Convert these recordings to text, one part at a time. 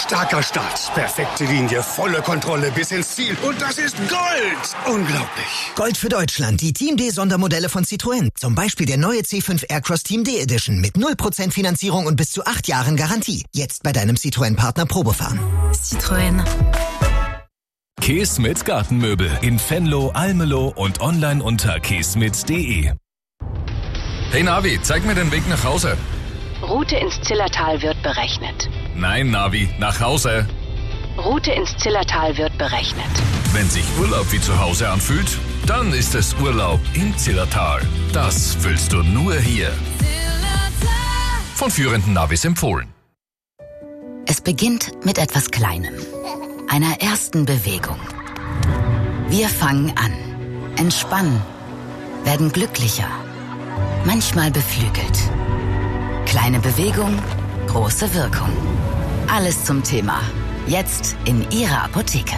Starker Start, perfekte Linie, volle Kontrolle bis ins Ziel. Und das ist Gold! Unglaublich. Gold für Deutschland, die Team D-Sondermodelle von Citroën. Zum Beispiel der neue C5 Aircross Team D Edition mit 0% Finanzierung und bis zu 8 Jahren Garantie. Jetzt bei deinem Citroën-Partner Probefahren. Citroën. Keesmit Gartenmöbel in Venlo, Almelo und online unter keesmit.de. Hey Navi, zeig mir den Weg nach Hause. Route ins Zillertal wird berechnet. Nein, Navi, nach Hause. Route ins Zillertal wird berechnet. Wenn sich Urlaub wie zu Hause anfühlt, dann ist es Urlaub im Zillertal. Das fühlst du nur hier. Von führenden Navis empfohlen. Es beginnt mit etwas Kleinem. Einer ersten Bewegung. Wir fangen an, entspannen, werden glücklicher, manchmal beflügelt. Kleine Bewegung, große Wirkung. Alles zum Thema. Jetzt in Ihrer Apotheke.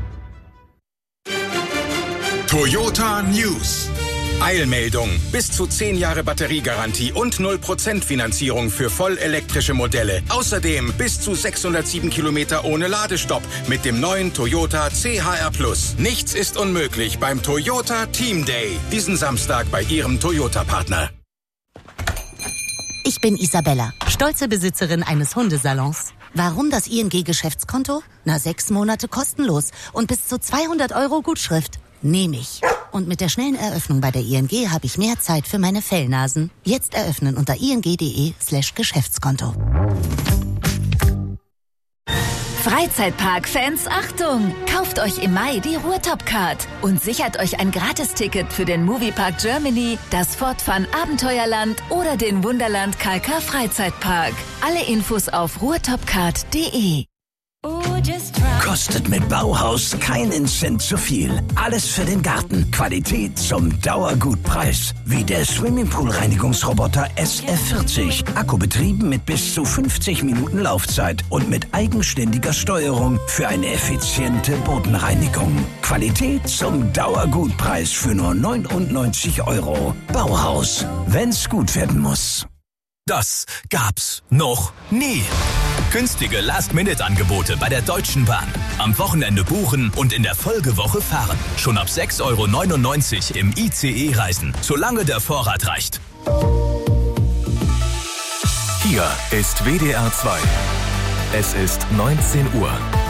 Toyota News. Eilmeldung. Bis zu 10 Jahre Batteriegarantie und 0% Finanzierung für vollelektrische Modelle. Außerdem bis zu 607 Kilometer ohne Ladestopp mit dem neuen Toyota CHR+. Nichts ist unmöglich beim Toyota Team Day. Diesen Samstag bei Ihrem Toyota-Partner. Ich bin Isabella, stolze Besitzerin eines Hundesalons. Warum das ING-Geschäftskonto? 6 Monate kostenlos und bis zu 200 € Gutschrift. Nehme ich. Und mit der schnellen Eröffnung bei der ING habe ich mehr Zeit für meine Fellnasen. Jetzt eröffnen unter ing.de/Geschäftskonto. Freizeitpark-Fans, Achtung! Kauft euch im Mai die Ruhrtop-Card und sichert euch ein Gratisticket für den Moviepark Germany, das Fortfun Abenteuerland oder den Wunderland KK Freizeitpark. Alle Infos auf ruhrtopcard.de. Kostet mit Bauhaus keinen Cent zu viel. Alles für den Garten. Qualität zum Dauergutpreis. Wie der Swimmingpool-Reinigungsroboter SF40. Akkubetrieben mit bis zu 50 Minuten Laufzeit und mit eigenständiger Steuerung für eine effiziente Bodenreinigung. Qualität zum Dauergutpreis für nur 99 €. Bauhaus. Wenn's gut werden muss. Das gab's noch nie. Günstige Last-Minute-Angebote bei der Deutschen Bahn. Am Wochenende buchen und in der Folgewoche fahren. Schon ab 6,99 € im ICE reisen, solange der Vorrat reicht. Hier ist WDR 2. Es ist 19 Uhr.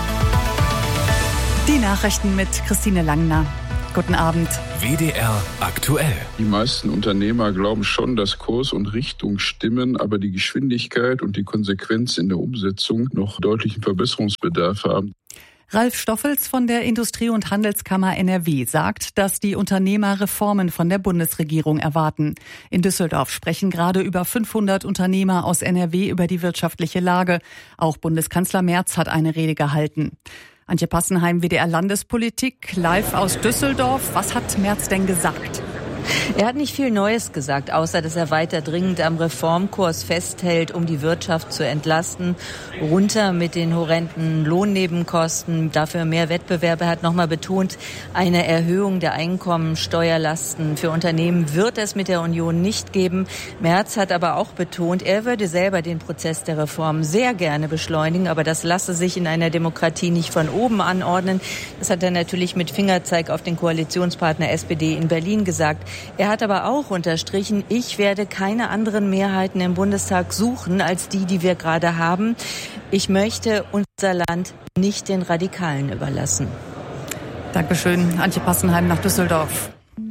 Die Nachrichten mit Christine Langner. Guten Abend. WDR aktuell. Die meisten Unternehmer glauben schon, dass Kurs und Richtung stimmen, aber die Geschwindigkeit und die Konsequenz in der Umsetzung noch deutlichen Verbesserungsbedarf haben. Ralf Stoffels von der Industrie- und Handelskammer NRW sagt, dass die Unternehmer Reformen von der Bundesregierung erwarten. In Düsseldorf sprechen gerade über 500 Unternehmer aus NRW über die wirtschaftliche Lage. Auch Bundeskanzler Merz hat eine Rede gehalten. Antje Passenheim, WDR Landespolitik, live aus Düsseldorf. Was hat Merz denn gesagt? Er hat nicht viel Neues gesagt, außer dass er weiter dringend am Reformkurs festhält, um die Wirtschaft zu entlasten. Runter mit den horrenden Lohnnebenkosten, dafür mehr Wettbewerb. Er hat nochmal betont, eine Erhöhung der Einkommensteuerlasten für Unternehmen wird es mit der Union nicht geben. Merz hat aber auch betont, er würde selber den Prozess der Reform sehr gerne beschleunigen, aber das lasse sich in einer Demokratie nicht von oben anordnen. Das hat er natürlich mit Fingerzeig auf den Koalitionspartner SPD in Berlin gesagt. Er hat aber auch unterstrichen, ich werde keine anderen Mehrheiten im Bundestag suchen als die wir gerade haben. Ich möchte unser Land nicht den Radikalen überlassen. Dankeschön, Antje Passenheim nach Düsseldorf.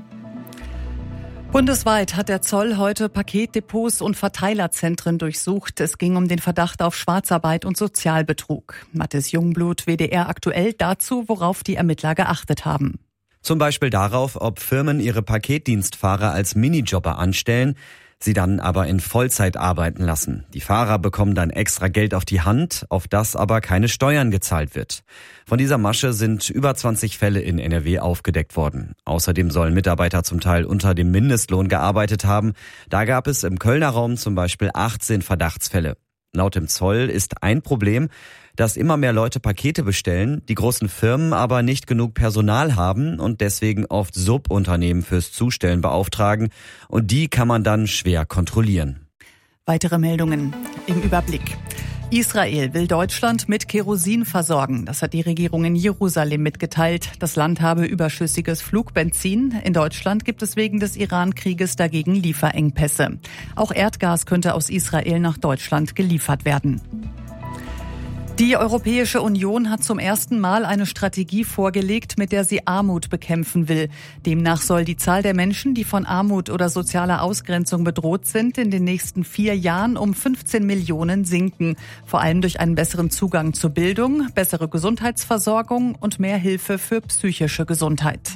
Bundesweit hat der Zoll heute Paketdepots und Verteilerzentren durchsucht. Es ging um den Verdacht auf Schwarzarbeit und Sozialbetrug. Mathis Jungblut, WDR aktuell, dazu, worauf die Ermittler geachtet haben. Zum Beispiel darauf, ob Firmen ihre Paketdienstfahrer als Minijobber anstellen, sie dann aber in Vollzeit arbeiten lassen. Die Fahrer bekommen dann extra Geld auf die Hand, auf das aber keine Steuern gezahlt wird. Von dieser Masche sind über 20 Fälle in NRW aufgedeckt worden. Außerdem sollen Mitarbeiter zum Teil unter dem Mindestlohn gearbeitet haben. Da gab es im Kölner Raum zum Beispiel 18 Verdachtsfälle. Laut dem Zoll ist ein Problem, dass immer mehr Leute Pakete bestellen, die großen Firmen aber nicht genug Personal haben und deswegen oft Subunternehmen fürs Zustellen beauftragen. Und die kann man dann schwer kontrollieren. Weitere Meldungen im Überblick. Israel will Deutschland mit Kerosin versorgen. Das hat die Regierung in Jerusalem mitgeteilt. Das Land habe überschüssiges Flugbenzin. In Deutschland gibt es wegen des Iran-Krieges dagegen Lieferengpässe. Auch Erdgas könnte aus Israel nach Deutschland geliefert werden. Die Europäische Union hat zum ersten Mal eine Strategie vorgelegt, mit der sie Armut bekämpfen will. Demnach soll die Zahl der Menschen, die von Armut oder sozialer Ausgrenzung bedroht sind, in den nächsten 4 Jahren um 15 Millionen sinken. Vor allem durch einen besseren Zugang zur Bildung, bessere Gesundheitsversorgung und mehr Hilfe für psychische Gesundheit.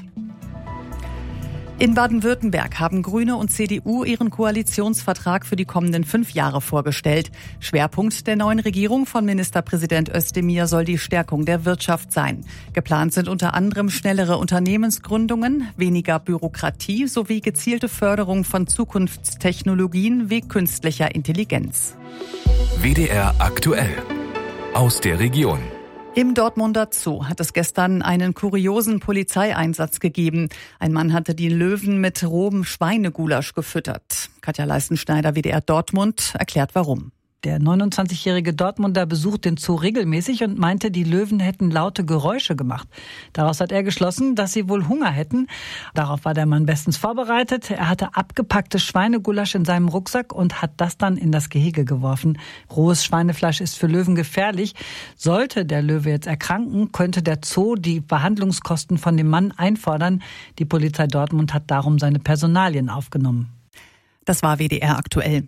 In Baden-Württemberg haben Grüne und CDU ihren Koalitionsvertrag für die kommenden 5 Jahre vorgestellt. Schwerpunkt der neuen Regierung von Ministerpräsident Özdemir soll die Stärkung der Wirtschaft sein. Geplant sind unter anderem schnellere Unternehmensgründungen, weniger Bürokratie sowie gezielte Förderung von Zukunftstechnologien wie künstlicher Intelligenz. WDR aktuell. Aus der Region. Im Dortmunder Zoo hat es gestern einen kuriosen Polizeieinsatz gegeben. Ein Mann hatte die Löwen mit rohem Schweinegulasch gefüttert. Katja Leistenschneider, WDR Dortmund, erklärt warum. Der 29-jährige Dortmunder besucht den Zoo regelmäßig und meinte, die Löwen hätten laute Geräusche gemacht. Daraus hat er geschlossen, dass sie wohl Hunger hätten. Darauf war der Mann bestens vorbereitet. Er hatte abgepacktes Schweinegulasch in seinem Rucksack und hat das dann in das Gehege geworfen. Rohes Schweinefleisch ist für Löwen gefährlich. Sollte der Löwe jetzt erkranken, könnte der Zoo die Behandlungskosten von dem Mann einfordern. Die Polizei Dortmund hat darum seine Personalien aufgenommen. Das war WDR aktuell.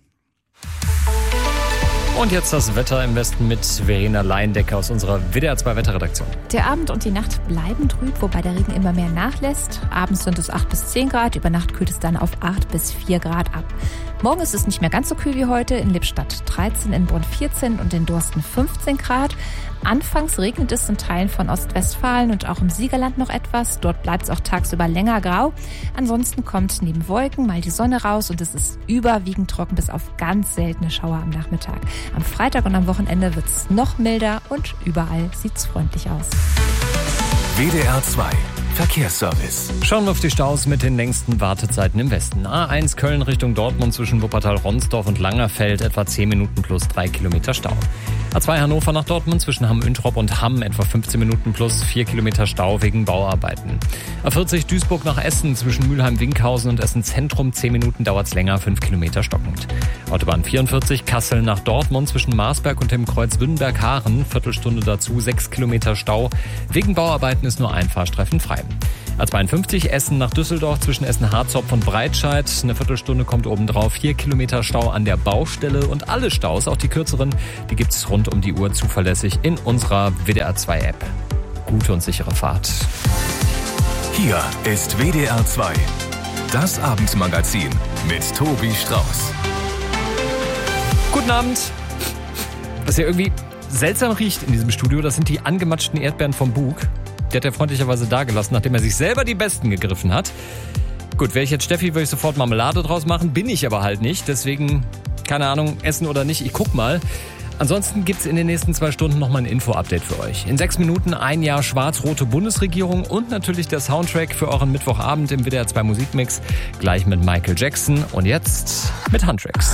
Und jetzt das Wetter im Westen mit Verena Leindecker aus unserer WDR 2 Wetterredaktion. Der Abend und die Nacht bleiben trüb, wobei der Regen immer mehr nachlässt. Abends sind es 8 bis 10 Grad, über Nacht kühlt es dann auf 8 bis 4 Grad ab. Morgen ist es nicht mehr ganz so kühl wie heute. In Lippstadt 13, in Bonn 14 und in Dorsten 15 Grad. Anfangs regnet es in Teilen von Ostwestfalen und auch im Siegerland noch etwas. Dort bleibt es auch tagsüber länger grau. Ansonsten kommt neben Wolken mal die Sonne raus und es ist überwiegend trocken bis auf ganz seltene Schauer am Nachmittag. Am Freitag und am Wochenende wird es noch milder und überall sieht es freundlich aus. WDR 2 Verkehrsservice. Schauen wir auf die Staus mit den längsten Wartezeiten im Westen. A1 Köln Richtung Dortmund zwischen Wuppertal-Ronsdorf und Langerfeld etwa 10 Minuten plus 3 Kilometer Stau. A2 Hannover nach Dortmund zwischen Hamm-Üntrop und Hamm etwa 15 Minuten plus 4 Kilometer Stau wegen Bauarbeiten. A40 Duisburg nach Essen zwischen Mülheim-Winkhausen und Essen-Zentrum 10 Minuten dauert's länger, 5 Kilometer stockend. Autobahn 44 Kassel nach Dortmund zwischen Marsberg und dem Kreuz Wünnberg-Haaren, Viertelstunde dazu 6 Kilometer Stau. Wegen Bauarbeiten ist nur ein Fahrstreifen frei. A52 Essen nach Düsseldorf zwischen Essen-Harzopf und Breitscheid. Eine Viertelstunde kommt obendrauf. 4 Kilometer Stau an der Baustelle. Und alle Staus, auch die kürzeren, die gibt's rund um die Uhr zuverlässig in unserer WDR 2 App. Gute und sichere Fahrt. Hier ist WDR 2. Das Abendmagazin mit Tobi Strauß. Guten Abend. Was hier irgendwie seltsam riecht in diesem Studio, das sind die angematschten Erdbeeren vom Bug. Die hat er freundlicherweise dagelassen, nachdem er sich selber die besten gegriffen hat. Gut, wäre ich jetzt Steffi, würde ich sofort Marmelade draus machen. Bin ich aber halt nicht. Deswegen, keine Ahnung, essen oder nicht, ich guck mal. Ansonsten gibt's in den nächsten 2 Stunden nochmal ein Info-Update für euch. In 6 Minuten 1 Jahr schwarz-rote Bundesregierung und natürlich der Soundtrack für euren Mittwochabend im WDR 2 Musikmix. Gleich mit Michael Jackson und jetzt mit Huntrix.